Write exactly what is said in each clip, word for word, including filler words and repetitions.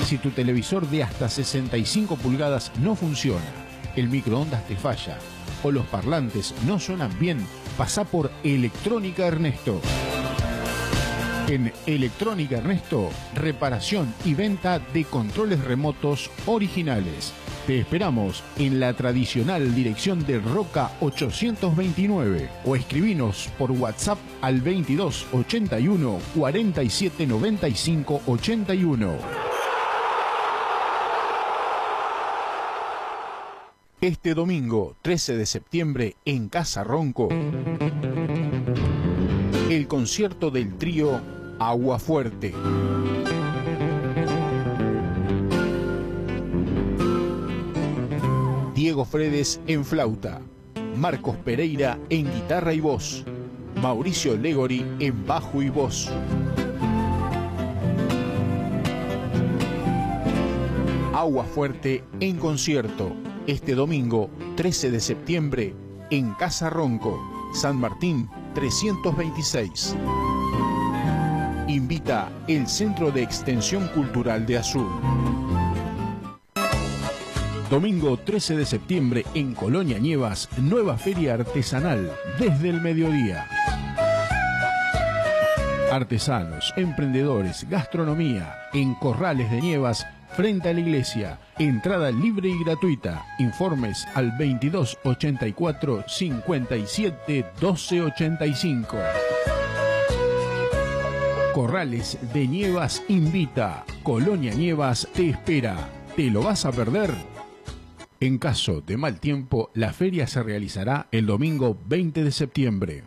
Si tu televisor de hasta sesenta y cinco pulgadas no funciona, el microondas te falla o los parlantes no suenan bien, pasá por Electrónica Ernesto. En Electrónica Ernesto, reparación y venta de controles remotos originales. Te esperamos en la tradicional dirección de Roca ochocientos veintinueve o escribinos por WhatsApp al veintidós ochenta y uno cuarenta y siete noventa y cinco ochenta y uno. Este domingo trece de septiembre en Casa Ronco, el concierto del trío Aguafuerte. Diego Fredes en flauta, Marcos Pereira en guitarra y voz, Mauricio Legori en bajo y voz. Aguafuerte en concierto, este domingo trece de septiembre en Casa Ronco, San Martín trescientos veintiséis. Invita el Centro de Extensión Cultural de Azul. Domingo trece de septiembre en Colonia Nievas, nueva feria artesanal desde el mediodía. Artesanos, emprendedores, gastronomía en Corrales de Nievas, frente a la iglesia. Entrada libre y gratuita. Informes al veintidós ochenta y cuatro cincuenta y siete doce ochenta y cinco. Corrales de Nievas invita. Colonia Nievas te espera. ¿Te lo vas a perder? En caso de mal tiempo, la feria se realizará el domingo veinte de septiembre.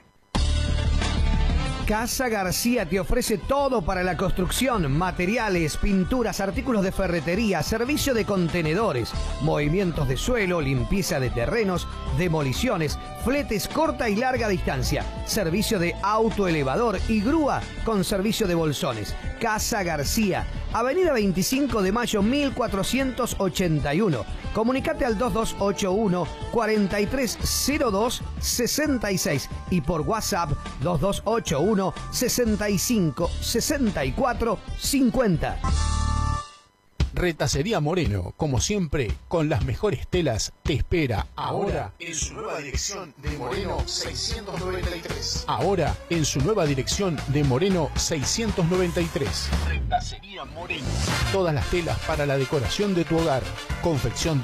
Casa García te ofrece todo para la construcción: materiales, pinturas, artículos de ferretería, servicio de contenedores, movimientos de suelo, limpieza de terrenos, demoliciones, fletes corta y larga distancia, servicio de autoelevador y grúa con servicio de bolsones. Casa García, Avenida veinticinco de mayo mil cuatrocientos ochenta y uno. Comunicate al dos dos ocho uno cuatro tres cero dos seis seis y por WhatsApp dos dos ocho uno sesenta y cinco sesenta y cuatro cincuenta. Retacería Moreno, como siempre, con las mejores telas, te espera ahora en su nueva dirección de Moreno seiscientos noventa y tres. Ahora en su nueva dirección de Moreno seiscientos noventa y tres. Retacería Moreno. Todas las telas para la decoración de tu hogar. Confección